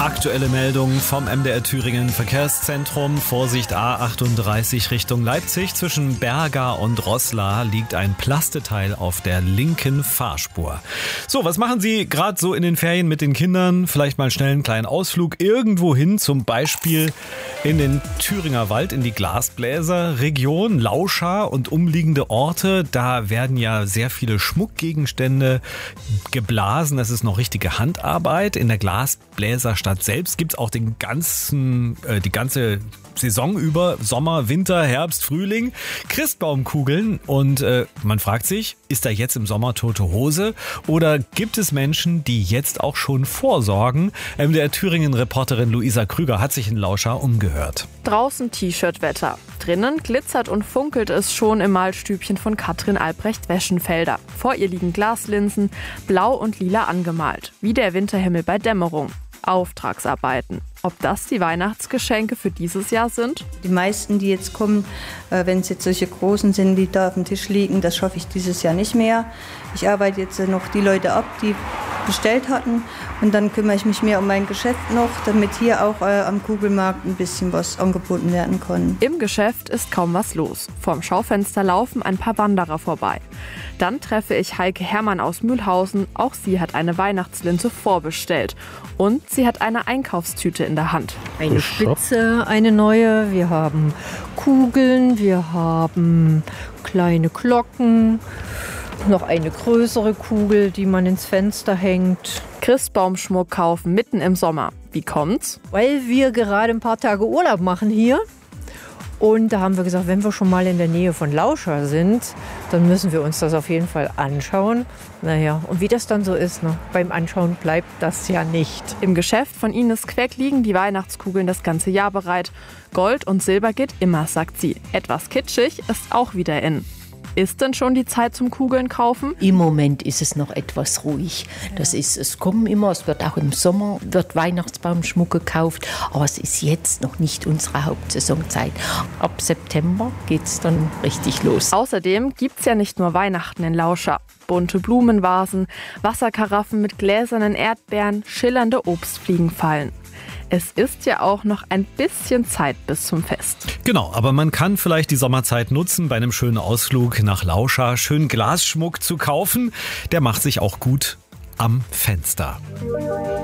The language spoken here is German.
Aktuelle Meldung vom MDR Thüringen Verkehrszentrum. Vorsicht A38 Richtung Leipzig. Zwischen Berga und Roßla liegt ein Plasteteil auf der linken Fahrspur. So, was machen Sie gerade so in den Ferien mit den Kindern? Vielleicht mal schnell einen kleinen Ausflug irgendwo hin, zum Beispiel in den Thüringer Wald, in die Glasbläserregion, Lauscha und umliegende Orte. Da werden ja sehr viele Schmuckgegenstände geblasen. Das ist noch richtige Handarbeit. In der Glasbläserstadt selbst gibt es auch die ganze Saison über, Sommer, Winter, Herbst, Frühling, Christbaumkugeln. Und man fragt sich, ist da jetzt im Sommer tote Hose oder gibt es Menschen, die jetzt auch schon vorsorgen? MDR Thüringen-Reporterin Luisa Krüger hat sich in Lauscha umgehört. Draußen T-Shirt-Wetter. Drinnen glitzert und funkelt es schon im Malstübchen von Katrin Albrecht-Weschenfelder. Vor ihr liegen Glaslinsen, blau und lila angemalt, wie der Winterhimmel bei Dämmerung. Auftragsarbeiten. Ob das die Weihnachtsgeschenke für dieses Jahr sind? Die meisten, die jetzt kommen, wenn es jetzt solche großen sind, wie da auf dem Tisch liegen, das schaffe ich dieses Jahr nicht mehr. Ich arbeite jetzt noch die Leute ab, die bestellt hatten, und dann kümmere ich mich mehr um mein Geschäft noch, damit hier auch am Kugelmarkt ein bisschen was angeboten werden kann. Im Geschäft ist kaum was los. Vorm Schaufenster laufen ein paar Wanderer vorbei. Dann treffe ich Heike Herrmann aus Mühlhausen. Auch sie hat eine Weihnachtslinse vorbestellt. Und sie hat eine Einkaufstüte in der Hand. Eine Spitze, eine neue. Wir haben Kugeln, wir haben kleine Glocken, noch eine größere Kugel, die man ins Fenster hängt. Christbaumschmuck kaufen mitten im Sommer. Wie kommt's? Weil wir gerade ein paar Tage Urlaub machen hier. Und da haben wir gesagt, wenn wir schon mal in der Nähe von Lauscha sind, dann müssen wir uns das auf jeden Fall anschauen. Naja, und wie das dann so ist, ne? Beim Anschauen bleibt das ja nicht. Im Geschäft von Ines Queck liegen die Weihnachtskugeln das ganze Jahr bereit. Gold und Silber geht immer, sagt sie. Etwas kitschig ist auch wieder in. Ist denn schon die Zeit zum Kugeln kaufen? Im Moment ist es noch etwas ruhig. Es kommen immer, es wird auch im Sommer wird Weihnachtsbaumschmuck gekauft, aber es ist jetzt noch nicht unsere Hauptsaisonzeit. Ab September geht es dann richtig los. Außerdem gibt es ja nicht nur Weihnachten in Lauscha. Bunte Blumenvasen, Wasserkaraffen mit gläsernen Erdbeeren, schillernde Obstfliegenfallen. Es ist ja auch noch ein bisschen Zeit bis zum Fest. Genau, aber man kann vielleicht die Sommerzeit nutzen, bei einem schönen Ausflug nach Lauscha schön Glasschmuck zu kaufen. Der macht sich auch gut am Fenster.